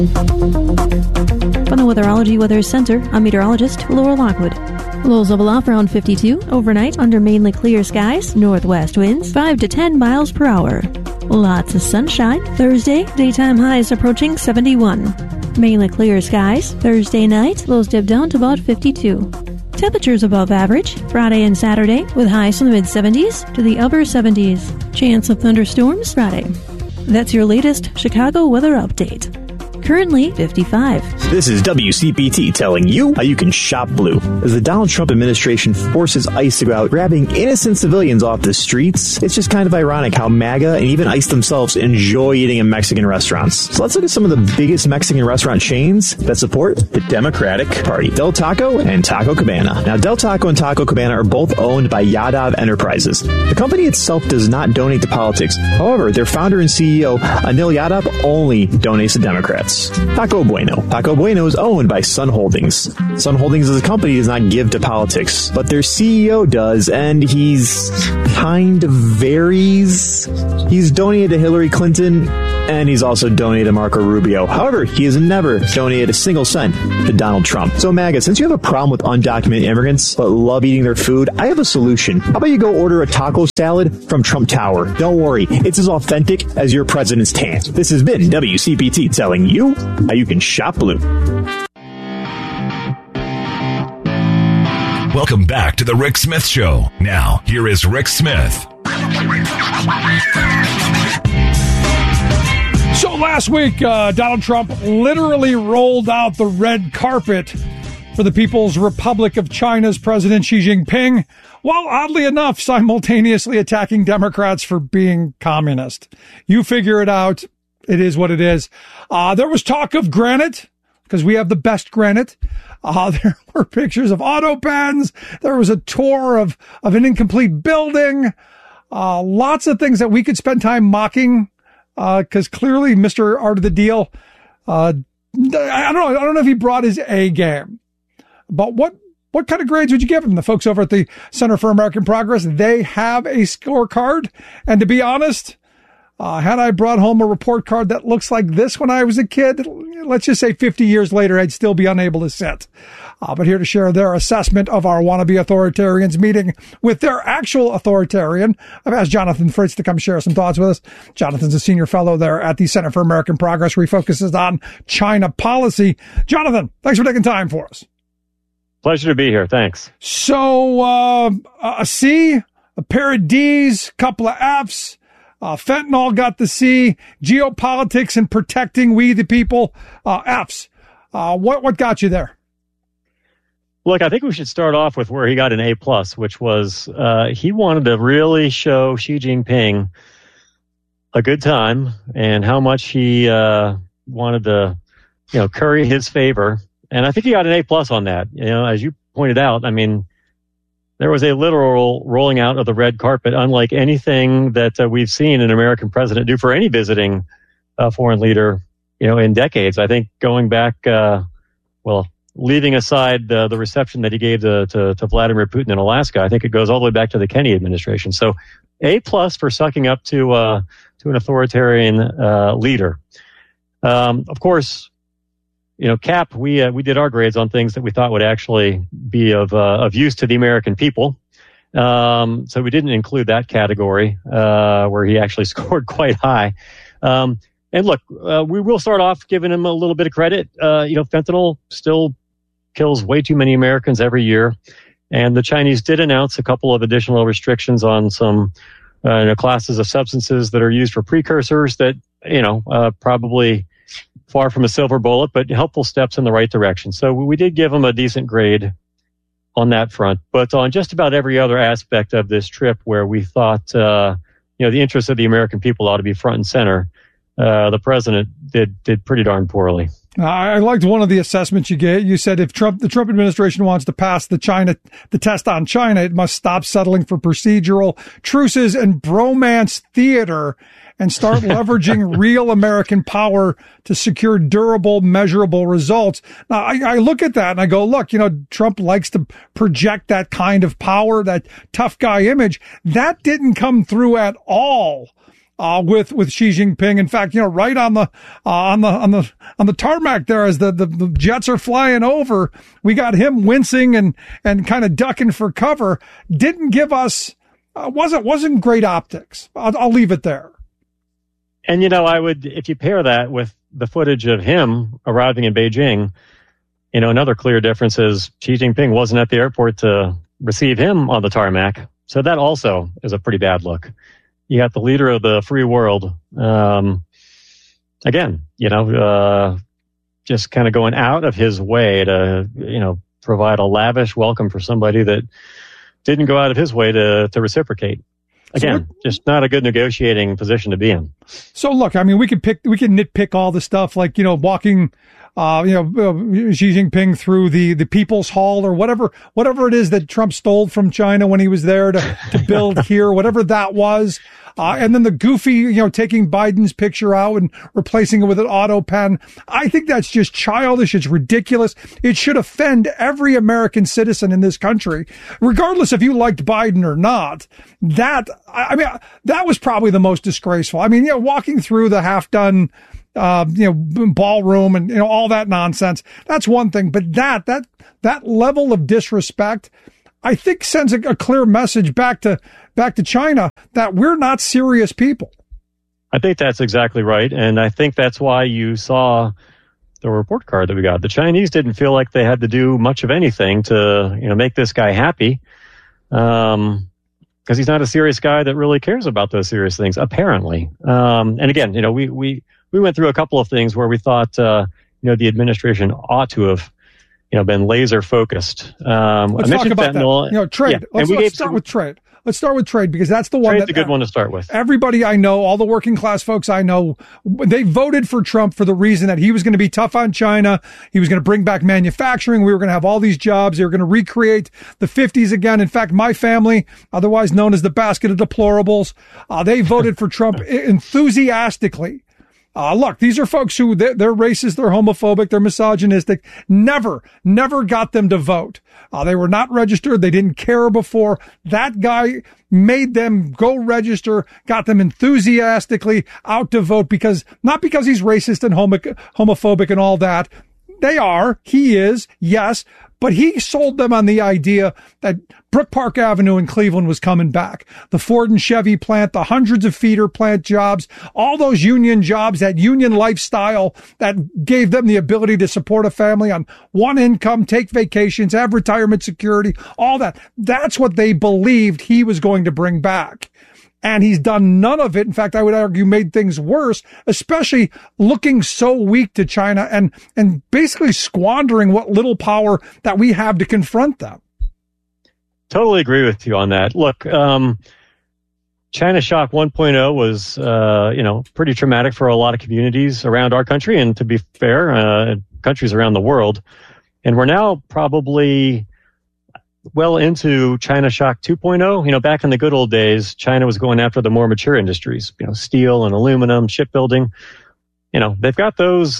From the Weatherology Weather Center, I'm meteorologist Laura Lockwood. Lows level off around 52. Overnight, under mainly clear skies, northwest winds 5 to 10 miles per hour. Lots of sunshine. Thursday, daytime highs approaching 71. Mainly clear skies. Thursday night, lows dip down to about 52. Temperatures above average Friday and Saturday, with highs in the mid-70s to the upper 70s. Chance of thunderstorms Friday. That's your latest Chicago weather update. Currently 55. This is WCPT telling you how you can shop blue. As the Donald Trump administration forces ICE to go out grabbing innocent civilians off the streets, it's just kind of ironic how MAGA and even ICE themselves enjoy eating in Mexican restaurants. So let's look at some of the biggest Mexican restaurant chains that support the Democratic Party. Del Taco and Taco Cabana. Now, Del Taco and Taco Cabana are both owned by Yadav Enterprises. The company itself does not donate to politics. However, their founder and CEO, Anil Yadav, only donates to Democrats. Taco Bueno. Taco Bueno is owned by Sun Holdings. Sun Holdings as a company does not give to politics, but their CEO does, and he's kind of varies. He's donated to Hillary Clinton, and he's also donated to Marco Rubio. However, he has never donated a single cent to Donald Trump. So MAGA, since you have a problem with undocumented immigrants but love eating their food, I have a solution. How about you go order a taco salad from Trump Tower? Don't worry, it's as authentic as your president's tan. This has been WCPT telling you how you can shop blue. Welcome back to the Rick Smith Show. Now, here is Rick Smith. So last week, Donald Trump literally rolled out the red carpet for the People's Republic of China's President Xi Jinping, while oddly enough, simultaneously attacking Democrats for being communist. You figure it out. It is what it is. There was talk of granite, because we have the best granite. There were pictures of auto pens. There was a tour of an incomplete building. Lots of things that we could spend time mocking, because clearly Mr. Art of the Deal, I don't know if he brought his A game, but what kind of grades would you give him? The folks over at the Center for American Progress, they have a scorecard. And to be honest, had I brought home a report card that looks like this when I was a kid, let's just say 50 years later, I'd still be unable to sit. But here to share their assessment of our wannabe authoritarians meeting with their actual authoritarian, I've asked Jonathan Fritz to come share some thoughts with us. Jonathan's a senior fellow there at the Center for American Progress, where he focuses on China policy. Jonathan, thanks for taking time for us. Pleasure to be here. Thanks. So, a C, a pair of D's, couple of F's. Fentanyl got the C. Geopolitics and protecting we the people, F's. What got you there? Look, I think we should start off with where he got an A+, which was he wanted to really show Xi Jinping a good time and how much he wanted to, curry his favor. And I think he got an A+ on that. As you pointed out, I mean, there was a literal rolling out of the red carpet, unlike anything that we've seen an American president do for any visiting foreign leader, in decades. I think going back, leaving aside the reception that he gave to Vladimir Putin in Alaska, I think it goes all the way back to the Kennedy administration. So A+ for sucking up to an authoritarian leader. Of course, Cap, we did our grades on things that we thought would actually be of use to the American people. So we didn't include that category, where he actually scored quite high. And look, we will start off giving him a little bit of credit. Fentanyl still kills way too many Americans every year. And the Chinese did announce a couple of additional restrictions on some classes of substances that are used for precursors that, probably far from a silver bullet, but helpful steps in the right direction. So we did give him a decent grade on that front. But on just about every other aspect of this trip where we thought, the interests of the American people ought to be front and center, the president did pretty darn poorly. I liked one of the assessments you gave. You said if the Trump administration wants to pass the test on China, it must stop settling for procedural truces and bromance theater and start leveraging real American power to secure durable, measurable results. Now, I look at that and I go, look, Trump likes to project that kind of power, that tough guy image. That didn't come through at all with Xi Jinping. In fact, right on the tarmac there, as the jets are flying over, we got him wincing and kind of ducking for cover. Didn't give us wasn't great optics. I'll leave it there. And I would, if you pair that with the footage of him arriving in Beijing, another clear difference is Xi Jinping wasn't at the airport to receive him on the tarmac. So that also is a pretty bad look. You got the leader of the free world, again, just kind of going out of his way to, provide a lavish welcome for somebody that didn't go out of his way to reciprocate. Again, just not a good negotiating position to be in. So look, I mean, we can nitpick all the stuff like, walking, Xi Jinping through the People's Hall or whatever it is that Trump stole from China when he was there to build here, whatever that was. And then the goofy, taking Biden's picture out and replacing it with an auto pen. I think that's just childish. It's ridiculous. It should offend every American citizen in this country, regardless if you liked Biden or not. That was probably the most disgraceful. I mean, walking through the half-done, ballroom and, all that nonsense. That's one thing. But that level of disrespect, I think sends a clear message back to China that we're not serious people. I think that's exactly right. And I think that's why you saw the report card that we got. The Chinese didn't feel like they had to do much of anything to, make this guy happy. Because he's not a serious guy that really cares about those serious things, apparently. And again, we went through a couple of things where we thought, the administration ought to have, been laser focused. Let's talk about that. Trade. Yeah. Let's start with trade. Let's start with trade because that's the one. Trade's a good one to start with. Everybody I know, all the working class folks I know, they voted for Trump for the reason that he was going to be tough on China. He was going to bring back manufacturing. We were going to have all these jobs. They were going to recreate the 50s again. In fact, my family, otherwise known as the basket of deplorables, they voted for Trump enthusiastically. Look, these are folks who they're racist, they're homophobic, they're misogynistic. Never got them to vote. They were not registered. They didn't care before. That guy made them go register, got them enthusiastically out to vote not because he's racist and homophobic and all that. He is, yes, but he sold them on the idea that Brook Park Avenue in Cleveland was coming back. The Ford and Chevy plant, the hundreds of feeder plant jobs, all those union jobs, that union lifestyle that gave them the ability to support a family on one income, take vacations, have retirement security, all that. That's what they believed he was going to bring back. And he's done none of it. In fact, I would argue made things worse, especially looking so weak to China and basically squandering what little power that we have to confront them. Totally agree with you on that. Look, China Shock 1.0 was, pretty traumatic for a lot of communities around our country. And to be fair, countries around the world. And we're now probably well into China Shock 2.0. Back in the good old days, China was going after the more mature industries, steel and aluminum, shipbuilding. They've got those,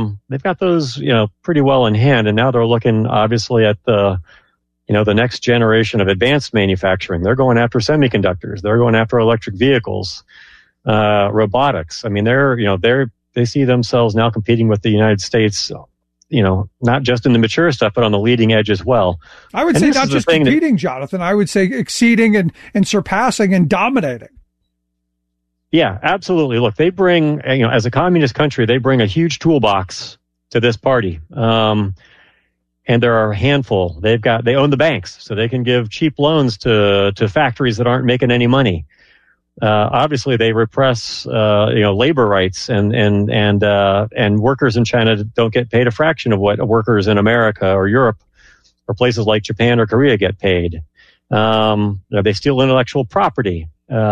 pretty well in hand. And now they're looking obviously at the next generation of advanced manufacturing. They're going after semiconductors. They're going after electric vehicles, robotics. I mean, they see themselves now competing with the United States, not just in the mature stuff, but on the leading edge as well. I would say not just competing, Jonathan. I would say exceeding and surpassing and dominating. Yeah, absolutely. Look, they bring, as a communist country, they bring a huge toolbox to this party. And there are a handful. They own the banks, so they can give cheap loans to factories that aren't making any money. Obviously, they repress, labor rights and workers in China don't get paid a fraction of what workers in America or Europe or places like Japan or Korea get paid. They steal intellectual property.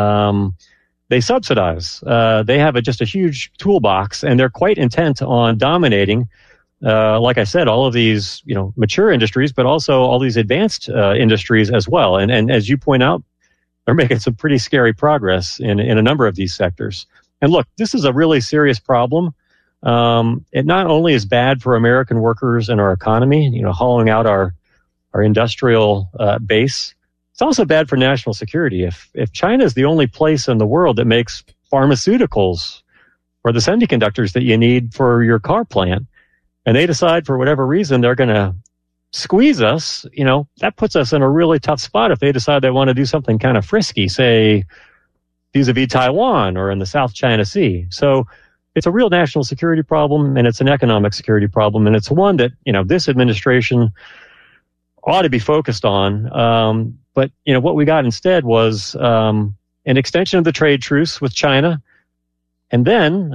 They subsidize. They have just a huge toolbox, and they're quite intent on dominating. Like I said, all of these, mature industries, but also all these advanced industries as well. And as you point out, they're making some pretty scary progress in a number of these sectors. And look, this is a really serious problem. It not only is bad for American workers and our economy, hollowing out our industrial base, it's also bad for national security. If China is the only place in the world that makes pharmaceuticals or the semiconductors that you need for your car plant. And they decide for whatever reason they're going to squeeze us, that puts us in a really tough spot if they decide they want to do something kind of frisky, say, vis-a-vis Taiwan or in the South China Sea. So it's a real national security problem, and it's an economic security problem, and it's one that, this administration ought to be focused on. But, what we got instead was an extension of the trade truce with China. And then,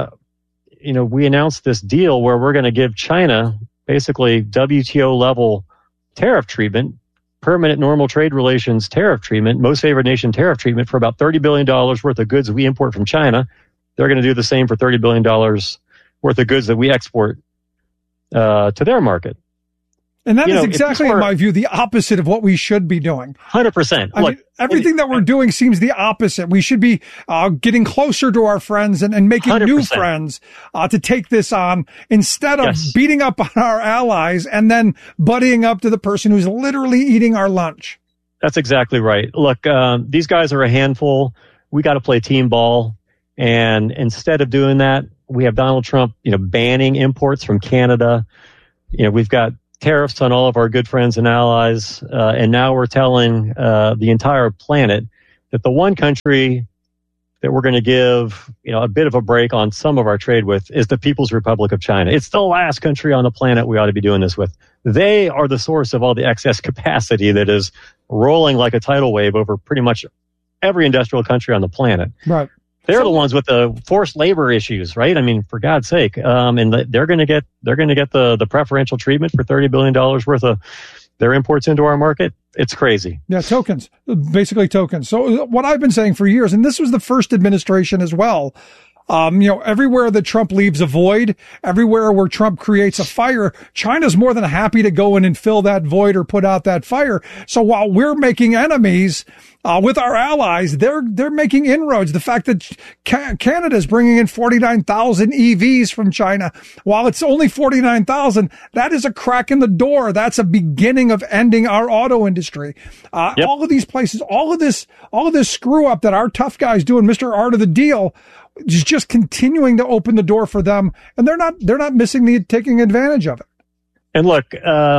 we announced this deal where we're going to give China basically WTO-level tariff treatment, permanent normal trade relations tariff treatment, most favored nation tariff treatment for about $30 billion worth of goods we import from China. They're going to do the same for $30 billion worth of goods that we export to their market. And that is exactly, in my view, the opposite of what we should be doing. 100%. I mean, everything that we're doing seems the opposite. We should be getting closer to our friends and making 100%. New friends to take this on instead of beating up on our allies and then buddying up to the person who's literally eating our lunch. That's exactly right. Look, these guys are a handful. We got to play team ball. And instead of doing that, we have Donald Trump, banning imports from Canada. We've got tariffs on all of our good friends and allies, and now we're telling the entire planet that the one country that we're going to give a bit of a break on some of our trade with is the People's Republic of China. It's the last country on the planet we ought to be doing this with. They are the source of all the excess capacity that is rolling like a tidal wave over pretty much every industrial country on the planet. Right. They're the ones with the forced labor issues, right? I mean, for God's sake. And they're going to get the preferential treatment for $30 billion worth of their imports into our market. It's crazy. Yeah, tokens, basically tokens. So what I've been saying for years, and this was the first administration as well, everywhere that Trump leaves a void, everywhere where Trump creates a fire, China's more than happy to go in and fill that void or put out that fire. So while we're making enemies with our allies, they're making inroads. The fact that Canada is bringing in 49,000 EVs from China, while it's only 49,000, that is a crack in the door. That's a beginning of ending our auto industry. All of these places, all of this screw up that our tough guys do in Mr. Art of the Deal is just continuing to open the door for them, and they're not missing taking advantage of it. And look,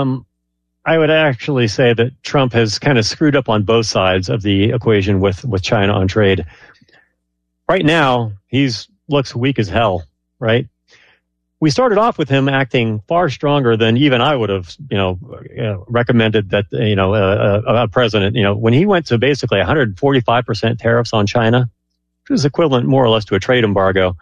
I would actually say that Trump has kind of screwed up on both sides of the equation with China on trade. Right now, looks weak as hell, right? We started off with him acting far stronger than even I would have, recommended that, a president, when he went to basically 145% tariffs on China, which is equivalent more or less to a trade embargo.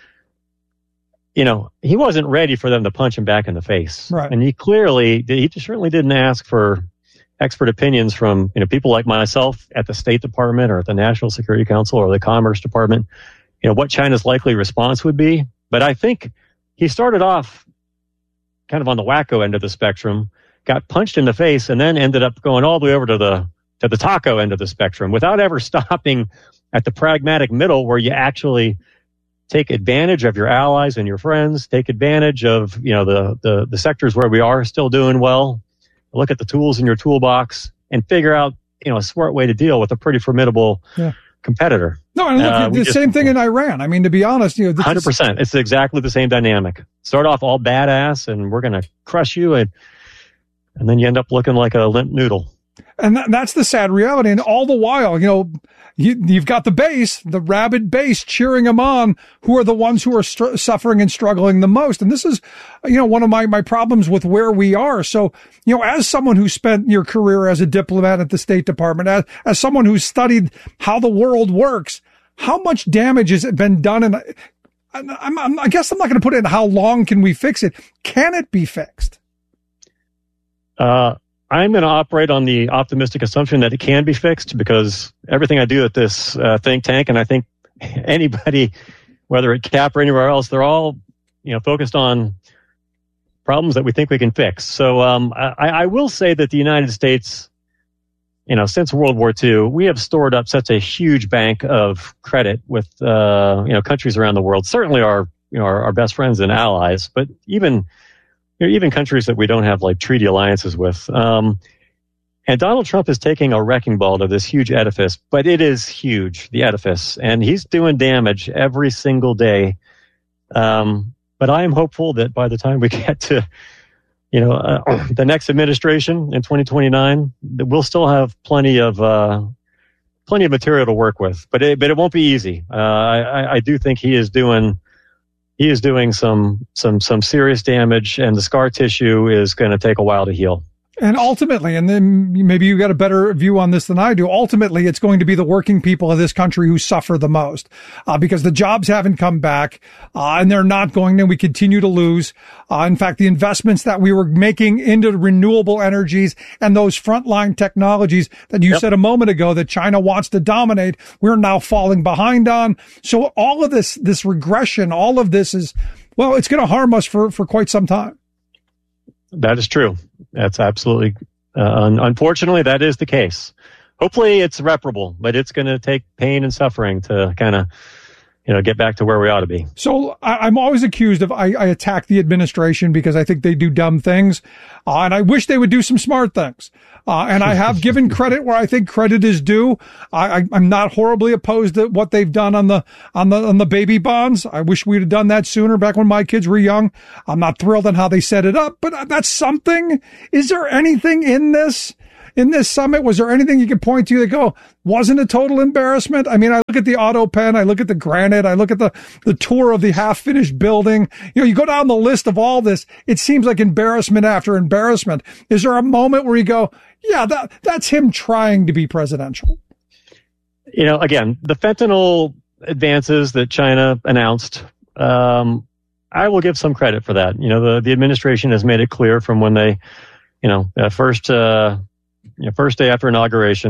He wasn't ready for them to punch him back in the face. Right. And he certainly didn't ask for expert opinions from, people like myself at the State Department or at the National Security Council or the Commerce Department, what China's likely response would be. But I think he started off kind of on the wacko end of the spectrum, got punched in the face, and then ended up going all the way over to the taco end of the spectrum without ever stopping at the pragmatic middle where you actually take advantage of your allies and your friends, take advantage of, the sectors where we are still doing well, look at the tools in your toolbox and figure out, a smart way to deal with a pretty formidable competitor. No, and look, the same thing in Iran. I mean, to be honest, 100%. It's exactly the same dynamic. Start off all badass and we're going to crush you and then you end up looking like a limp noodle. And that's the sad reality. And all the while, you've got the base, the rabid base cheering them on, who are the ones who are suffering and struggling the most. And this is, one of my problems with where we are. So, as someone who spent your career as a diplomat at the State Department, as someone who's studied how the world works, how much damage has been done? And I guess I'm not going to put it in how long can we fix it. Can it be fixed? I'm going to operate on the optimistic assumption that it can be fixed because everything I do at this think tank, and I think anybody, whether at CAP or anywhere else, they're all, focused on problems that we think we can fix. So I will say that the United States, since World War II, we have stored up such a huge bank of credit with, countries around the world, certainly our best friends and allies, but even countries that we don't have like treaty alliances with. And Donald Trump is taking a wrecking ball to this huge edifice, but it is huge, the edifice, and he's doing damage every single day. But I am hopeful that by the time we get to, the next administration in 2029, that we'll still have plenty of material to work with. But it won't be easy. I do think he is doing some serious damage, and the scar tissue is going to take a while to heal. And ultimately, and then maybe you got a better view on this than I do, ultimately it's going to be the working people of this country who suffer the most, because the jobs haven't come back, and they're not going to, we continue to lose. In fact, the investments that we were making into renewable energies and those frontline technologies that you said a moment ago that China wants to dominate, we're now falling behind on. So all of this regression, all of this is, well, it's going to harm us for quite some time. That is true. That's absolutely, unfortunately, that is the case. Hopefully it's reparable, but it's going to take pain and suffering to kind of, get back to where we ought to be. So I'm always accused of, I attack the administration because I think they do dumb things. And I wish they would do some smart things. And I have given credit where I think credit is due. I'm not horribly opposed to what they've done on the baby bonds. I wish we'd have done that sooner, back when my kids were young. I'm not thrilled on how they set it up, but that's something. Is there anything in this summit? Was there anything you could point to that wasn't a total embarrassment? I mean, I look at the auto pen, I look at the granite, I look at the tour of the half-finished building. You go down the list of all this, it seems like embarrassment after embarrassment. Is there a moment where you go, yeah, that's him trying to be presidential? Again, the fentanyl advances that China announced, I will give some credit for that. The administration has made it clear from when they, first day after inauguration,